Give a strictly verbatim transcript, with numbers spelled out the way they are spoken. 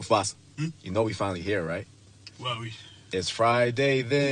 Mufasa, Hmm? you know we finally here, right? Well, we It's Friday then.